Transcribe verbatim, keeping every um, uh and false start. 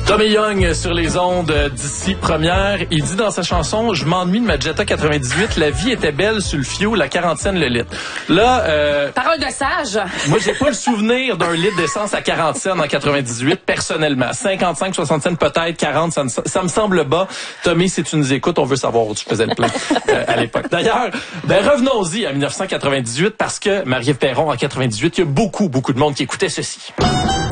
Tommy Young sur les ondes d'ici première. Il dit dans sa chanson « Je m'ennuie de ma Jetta quatre-vingt-dix-huit. La vie était belle sur le fioul, la quarantaine le litre. » Là, euh, parole de sage. Moi, j'ai pas le souvenir d'un litre d'essence à quarante cents en quatre-vingt-dix-huit, personnellement. cinquante-cinq, soixante cents peut-être, quarante, ça me, ça me semble bas. Tommy, si tu nous écoutes, on veut savoir où tu faisais le plein euh, à l'époque. D'ailleurs, ben revenons-y à dix-neuf cent quatre-vingt-dix-huit parce que Marie-Ève Perron en quatre-vingt-dix-huit, il y a beaucoup, beaucoup de monde qui écoutait ceci.